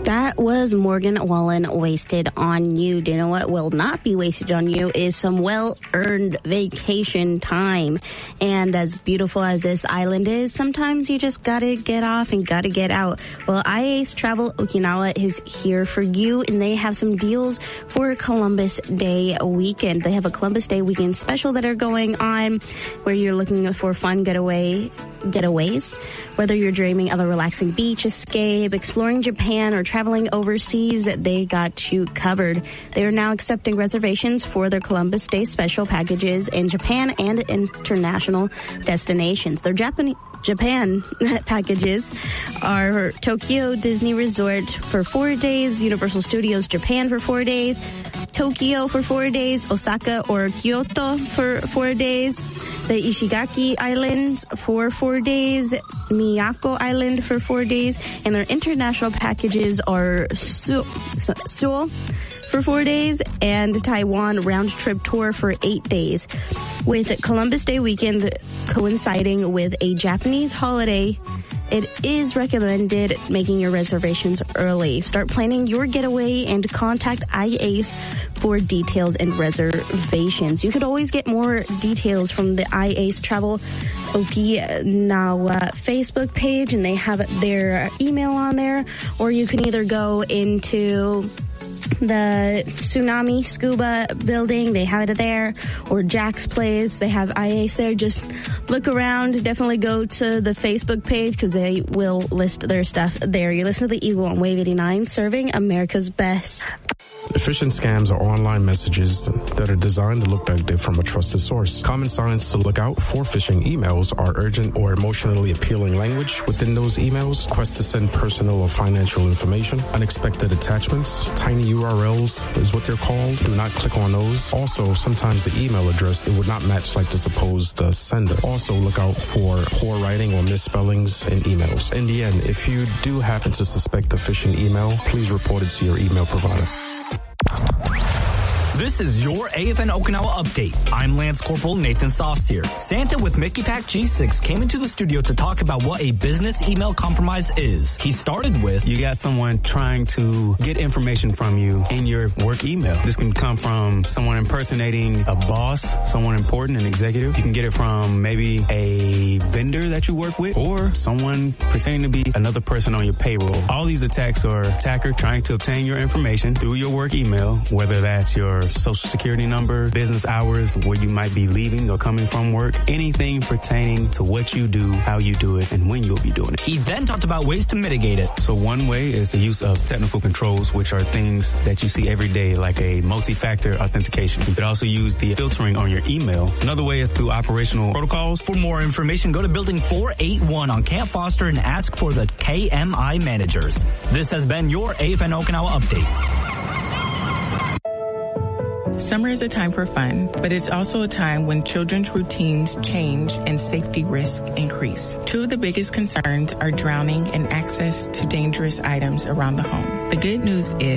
That was Morgan Wallen, Wasted on You. Do you know what will not be wasted on you is some well-earned vacation time. And as beautiful as this island is, sometimes you just gotta get off and gotta get out. Well, IA's Travel Okinawa is here for you, and they have some deals for Columbus Day weekend. They have a Columbus Day weekend special that are going on where you're looking for fun getaways. Whether you're dreaming of a relaxing beach escape, exploring Japan, or traveling overseas, they got you covered. They are now accepting reservations for their Columbus Day special packages in Japan and international destinations. Their Japan packages are Tokyo Disney Resort for 4 days, Universal Studios Japan for 4 days, Tokyo for 4 days, Osaka or Kyoto for 4 days, the Ishigaki Islands for 4 days, Miyako Island for 4 days, and their international packages are Seoul for 4 days and Taiwan round trip tour for 8 days. With Columbus Day weekend coinciding with a Japanese holiday, it is recommended making your reservations early. Start planning your getaway and contact IACE for details and reservations. You could always get more details from the IACE Travel Okinawa Facebook page, and they have their email on there, or you can either go into the Tsunami Scuba building, they have it there, or Jack's Place, they have IACE there. Just look around. Definitely go to the Facebook page because they will list their stuff there. You listen to The Eagle on Wave 89, serving America's best. Phishing scams are online messages that are designed to look like they're from a trusted source. Common signs to look out for phishing emails are urgent or emotionally appealing language within those emails, requests to send personal or financial information, unexpected attachments, tiny URLs is what they're called. Do not click on those. Also, sometimes the email address, it would not match like the supposed sender. Also, look out for poor writing or misspellings in emails. In the end, if you do happen to suspect a phishing email, please report it to your email provider. This is your AFN Okinawa update. I'm Lance Corporal Nathan Saucier. Santa with Mickey Pack G6 came into the studio to talk about what a business email compromise is. He started with, you got someone trying to get information from you in your work email. This can come from someone impersonating a boss, someone important, an executive. You can get it from maybe a vendor that you work with, or someone pretending to be another person on your payroll. All these attacks are attacker trying to obtain your information through your work email, whether that's your social security number, business hours, where you might be leaving or coming from work, anything pertaining to what you do, how you do it, and when you'll be doing it. He then talked about ways to mitigate it. So one way is the use of technical controls, which are things that you see every day, like a multi-factor authentication. You could also use the filtering on your email. Another way is through operational protocols. For more information, go to Building 481 on Camp Foster and ask for the KMI managers. This has been your AFN Okinawa update. Summer is a time for fun, but it's also a time when children's routines change and safety risks increase. Two of the biggest concerns are drowning and access to dangerous items around the home. The good news is